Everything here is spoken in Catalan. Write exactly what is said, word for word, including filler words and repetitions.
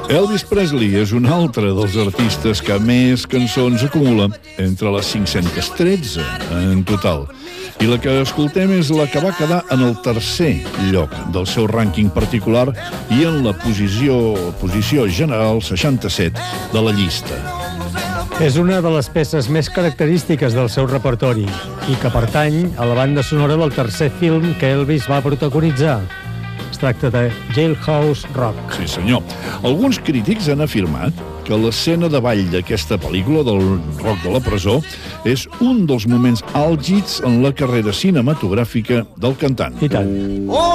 Elvis Presley és un altre dels artistes que més cançons acumula, entre les cinc-centes tretze en total. I la que escoltem és la que va quedar en el tercer lloc del seu rànquing particular i en la posició, posició general seixanta-set de la llista. És una de les peces més característiques del seu repertori i que pertany a la banda sonora del tercer film que Elvis va protagonitzar. Es tracta de Jailhouse Rock. Sí, senyor. Alguns crítics han afirmat que l'escena de ball d'aquesta pel·lícula del rock de la presó és un dels moments àlgids en la carrera cinematogràfica del cantant. I tant.